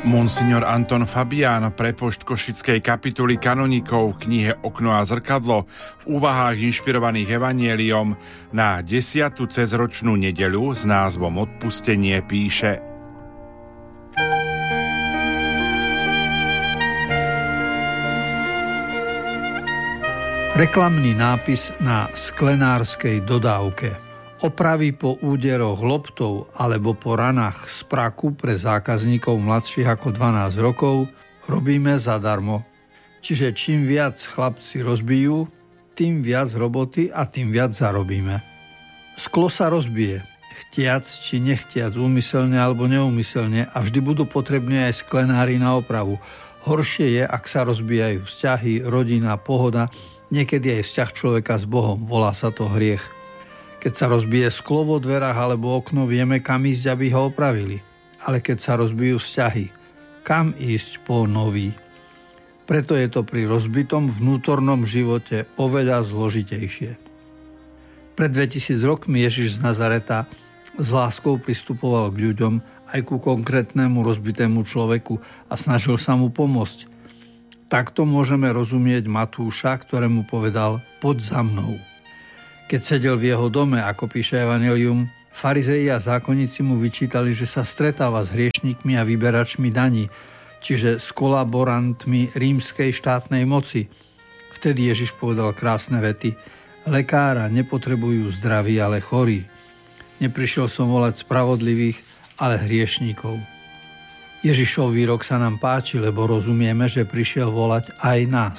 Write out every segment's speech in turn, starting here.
Monsignor Anton Fabián, prepošt Košickej kapituly kanonikov v knihe Okno a zrkadlo v úvahách inšpirovaných evanjeliom na 10. cezročnú nedeľu s názvom Odpustenie píše: Reklamný nápis na sklenárskej dodávke. Opravy po úderoch loptou alebo po ranách z praku pre zákazníkov mladších ako 12 rokov robíme zadarmo. Čiže čím viac chlapci rozbijú, tým viac roboty a tým viac zarobíme. Sklo sa rozbije, chtiac či nechtiac, úmyselne alebo neúmyselne, a vždy budú potrební aj sklenári na opravu. Horšie je, ak sa rozbijajú vzťahy, rodina, pohoda, niekedy aj vzťah človeka s Bohom, volá sa to hriech. Keď sa rozbije sklo vo dverách alebo okno, vieme, kam ísť, aby ho opravili. Ale keď sa rozbijú vzťahy, kam ísť po nový? Preto je to pri rozbitom vnútornom živote oveľa zložitejšie. Pred 2000 rokmi Ježiš z Nazareta s láskou pristupoval k ľuďom aj ku konkrétnemu rozbitému človeku a snažil sa mu pomôcť. Takto môžeme rozumieť Matúša, ktorému povedal: poď za mnou. Keď sedel v jeho dome, ako píše Evanjelium, farizei a zákonníci mu vyčítali, že sa stretáva s hriešnikmi a vyberačmi daní, čiže s kolaborantmi rímskej štátnej moci. Vtedy Ježiš povedal krásne vety: lekára nepotrebujú zdraví, ale chorí. Neprišiel som volať spravodlivých, ale hriešnikov. Ježišov výrok sa nám páči, lebo rozumieme, že prišiel volať aj nás.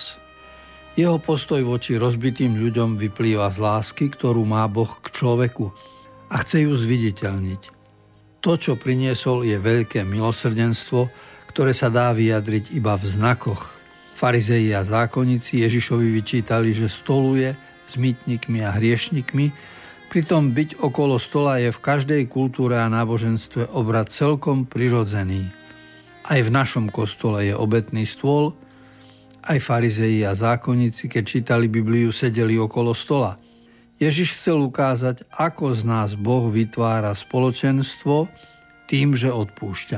Jeho postoj voči rozbitým ľuďom vyplýva z lásky, ktorú má Boh k človeku, a chce ju zviditeľniť. To, čo priniesol, je veľké milosrdenstvo, ktoré sa dá vyjadriť iba v znakoch. Farizei a zákonníci Ježišovi vyčítali, že stoluje s mýtnikmi a hriešnikmi, pritom byť okolo stola je v každej kultúre a náboženstve obrad celkom prirodzený. Aj v našom kostole je obetný stôl. Aj farizei a zákonníci, keď čítali Bibliu, sedeli okolo stola. Ježiš chcel ukázať, ako z nás Boh vytvára spoločenstvo tým, že odpúšťa.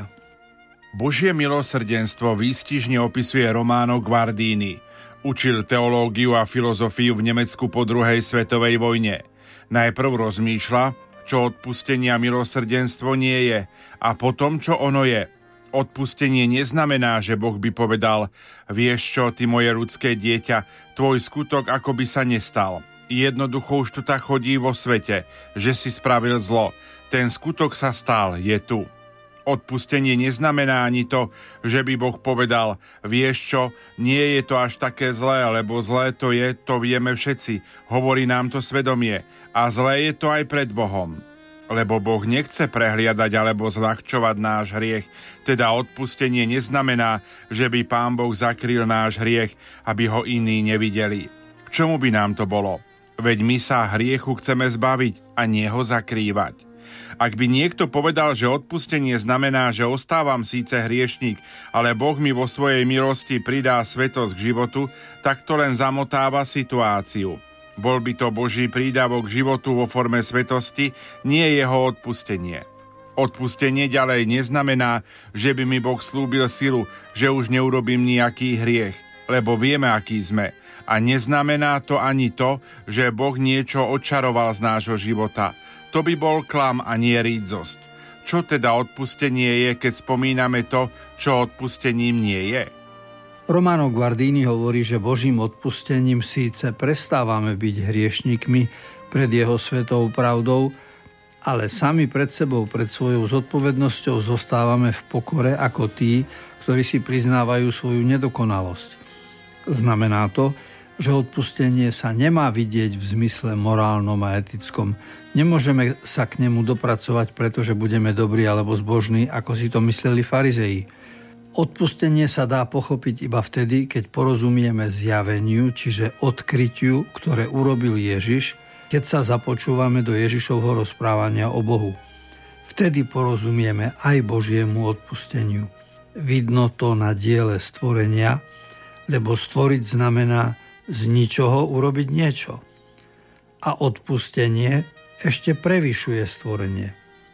Božie milosrdenstvo výstižne opisuje Romano Guardini. Učil teológiu a filozofiu v Nemecku po druhej svetovej vojne. Najprv rozmýšľa, čo odpustenie a milosrdenstvo nie je, a potom, čo ono je. Odpustenie neznamená, že Boh by povedal: vieš čo, ty moje ľudské dieťa, tvoj skutok ako by sa nestal. Jednoducho už tu tak chodí vo svete, že si spravil zlo. Ten skutok sa stal, je tu. Odpustenie neznamená ani to, že by Boh povedal: vieš čo, nie je to až také zlé, lebo zlé to je, to vieme všetci. Hovorí nám to svedomie. A zlé je to aj pred Bohom. Lebo Boh nechce prehliadať alebo zľahčovať náš hriech. Teda odpustenie neznamená, že by Pán Boh zakryl náš hriech, aby ho iní nevideli. K čomu by nám to bolo? Veď my sa hriechu chceme zbaviť a nie ho zakrývať. Ak by niekto povedal, že odpustenie znamená, že ostávam síce hriešnik, ale Boh mi vo svojej milosti pridá svetosť k životu, tak to len zamotáva situáciu. Bol by to Boží prídavok k životu vo forme svetosti, nie jeho odpustenie. Odpustenie ďalej neznamená, že by mi Boh slúbil silu, že už neurobím nejaký hriech, lebo vieme, aký sme. A neznamená to ani to, že Boh niečo odčaroval z nášho života. To by bol klam a nie rídzosť. Čo teda odpustenie je, keď spomíname to, čo odpustením nie je? Romano Guardini hovorí, že Božím odpustením síce prestávame byť hriešnikmi pred jeho svetou pravdou, ale sami pred sebou, pred svojou zodpovednosťou zostávame v pokore ako tí, ktorí si priznávajú svoju nedokonalosť. Znamená to, že odpustenie sa nemá vidieť v zmysle morálnom a etickom. Nemôžeme sa k nemu dopracovať, pretože budeme dobrí alebo zbožní, ako si to mysleli farizei. Odpustenie sa dá pochopiť iba vtedy, keď porozumieme zjaveniu, čiže odkrytiu, ktoré urobil Ježiš, keď sa započúvame do Ježišovho rozprávania o Bohu. Vtedy porozumieme aj Božiemu odpusteniu. Vidno to na diele stvorenia, lebo stvoriť znamená z ničoho urobiť niečo. A odpustenie ešte prevyšuje stvorenie.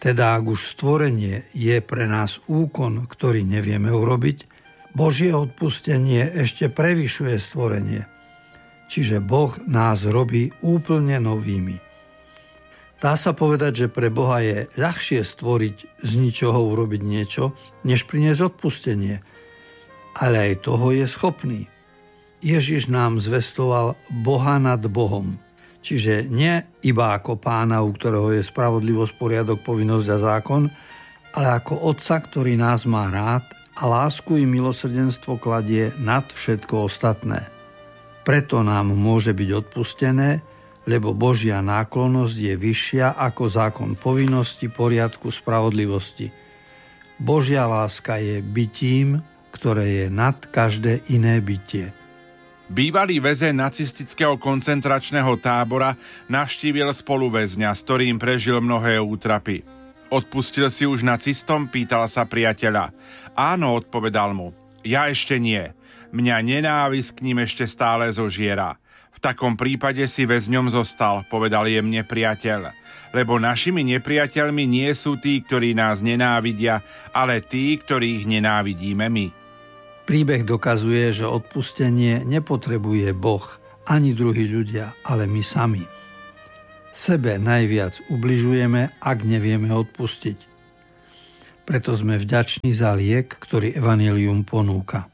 Teda ak už stvorenie je pre nás úkon, ktorý nevieme urobiť, Božie odpustenie ešte prevyšuje stvorenie. Čiže Boh nás robí úplne novými. Dá sa povedať, že pre Boha je ľahšie stvoriť z ničoho urobiť niečo, než priniesť odpustenie. Ale aj toho je schopný. Ježiš nám zvestoval Boha nad Bohom. Čiže nie iba ako pána, u ktorého je spravodlivosť, poriadok, povinnosť a zákon, ale ako otca, ktorý nás má rád a lásku i milosrdenstvo kladie nad všetko ostatné. Preto nám môže byť odpustené, lebo Božia náklonnosť je vyššia ako zákon povinnosti, poriadku, spravodlivosti. Božia láska je bytím, ktoré je nad každé iné bytie. Bývalý väzeň nacistického koncentračného tábora navštívil spoluväzňa, s ktorým prežil mnohé útrapy. Odpustil si už nacistom? Pýtal sa priateľa. Áno, odpovedal mu. Ja ešte nie. Mňa nenávisť k ním ešte stále zožiera. V takom prípade si väzňom zostal, povedal jemne priateľ. Lebo našimi nepriateľmi nie sú tí, ktorí nás nenávidia, ale tí, ktorých nenávidíme my. Príbeh dokazuje, že odpustenie nepotrebuje Boh ani druhí ľudia, ale my sami. Sebe najviac ubližujeme, ak nevieme odpustiť. Preto sme vďační za liek, ktorý evanjelium ponúka.